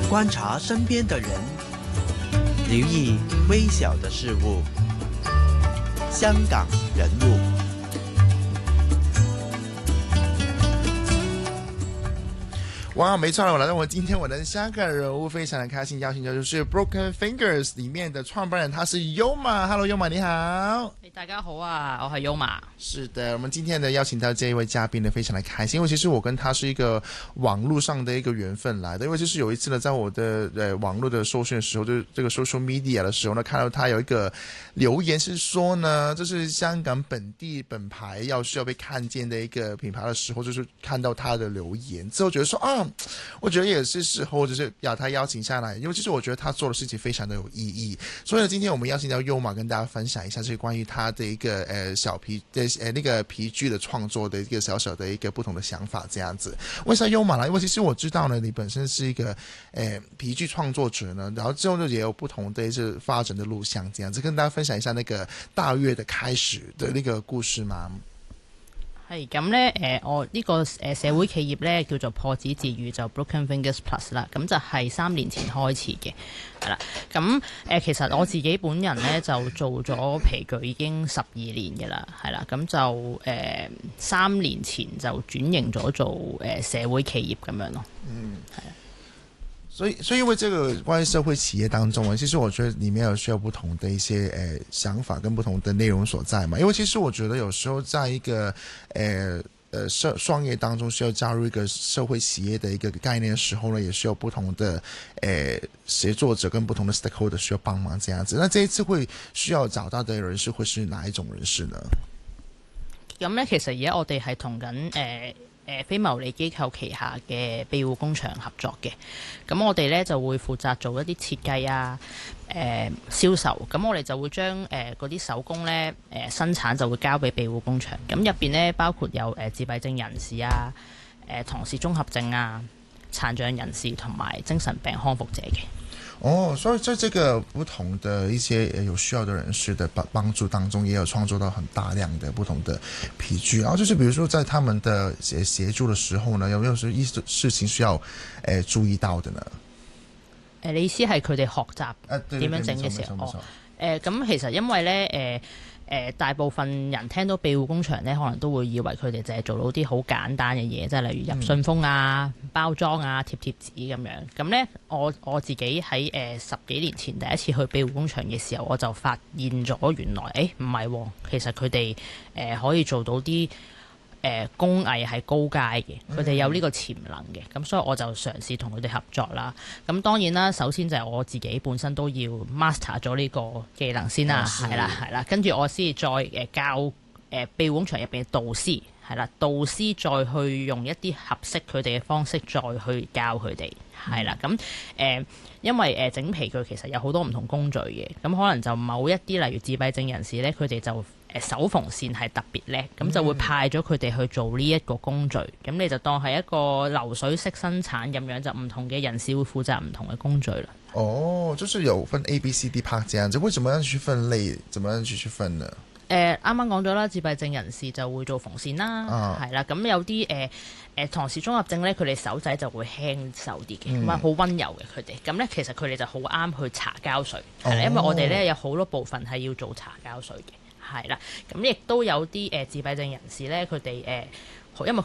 观察身边的人，留意微小的事物。香港人物。 哇，没错了，我来到今天我的香港人物非常的开心，邀请到就是 Broken Fingers 里面的创办人，他是 Yoma。Hello Yoma， 你好。 大家好啊，我係 Yoma。 是的，我们今天呢邀请到这一位嘉宾呢，非常的开心，因为其实我跟他是一个网络上的一个缘分来的。因为就是有一次呢，在我的网络的搜寻的时候，就是这个 social media 的时候呢，看到他有一个留言是说呢，就是香港本地本牌需要被看见的一个品牌的时候，就是看到他的留言之后，觉得说啊，我觉得也是时候就是把他邀请下来，因为其实我觉得他做的事情非常的有意义。所以呢，今天我们邀请到 Yoma 跟大家分享一下这个关于他的一个小皮那个皮具的创作的一个小小的一个不同的想法这样子。问一下 Yoma 啦，因为其实我知道呢，你本身是一个皮具创作者呢，然后之後也有不同的一些發展的路向這樣子，跟大家分享一下那個大約的開始的那個故事嘛。 係咁咧，我呢個社會企業咧叫做破紙自愈，就 Broken Fingers Plus 啦，咁就係3年前開始嘅，係啦。咁其實我自己本人咧就做咗皮具已經12年嘅啦，係啦。咁就3年前就轉型咗做社會企業咁樣咯。嗯，係啊。 所以因為這個關於社會企業當中，其實我覺得裡面有需要不同的一些想法跟不同的內容所在嘛。因為其實我覺得有時候在一個創業當中需要加入一個社會企業的一個概念的時候呢，也需要不同的協作者跟不同的 stakeholder 需要幫忙這樣子。那這一次會需要找到的人士會是哪一種人士呢？ 咁咧，其實而家我哋係同緊非牟利機構旗下嘅庇護工場合作嘅，咁我哋咧就會負責做一啲設計啊、銷售，咁我哋就會將嗰啲手工咧生產就會交俾庇護工場，咁入邊咧包括有自閉症人士啊、唐氏綜合症啊、殘障人士同埋精神病康復者嘅。 哦，所以在這個不同的一些有需要的人士的幫助當中，也有創作到很大量的不同的皮具。然後就是比如說在他們的協助的時候呢，有沒有什麼事情需要注意到的呢？ 你意思係佢哋學習點樣整嘅時候？咁其實因為咧大部分人聽到庇護工場咧，可能都會以為佢哋淨係做到啲好簡單嘅嘢，即係例如入信封啊、包裝啊、貼紙咁樣。咁咧，我自己喺10幾年前第一次去庇護工場嘅時候，我就發現咗原來唔係喎，其實佢哋可以做到啲工藝係高階嘅，佢哋有呢個潛能嘅，咁所以我就嘗試同佢哋合作啦。咁當然啦，首先就係我自己本身都要 master 咗呢個技能先啦，係啦，跟住我先再教庇護工場入邊嘅導師，係啦，導師再去用一啲合適佢哋嘅方式再去教佢哋，係啦，咁因為整皮具其實有好多唔同工序嘅，咁可能就某一啲例如自閉症人士咧，佢哋就手縫線係特別叻，咁就會派咗佢哋去做呢一個工序，咁你就當係一個流水式生產咁樣，就唔同嘅人士會負責唔同嘅工序啦。 哦，就是有分 A、B、C、D part 這樣子，會怎麼樣去分類？怎麼樣去分呢？ 啱啱講咗啦，自閉症人士就會做縫線啦，係啦，咁有啲唐氏綜合症咧，佢哋手仔就會輕手啲嘅，咁啊好溫柔嘅佢哋，咁咧其實佢哋就好啱去搽膠水，係啦，因為我哋咧有好多部分係要做搽膠水嘅。係啦，咁亦都有啲自閉症人士咧，佢哋因為佢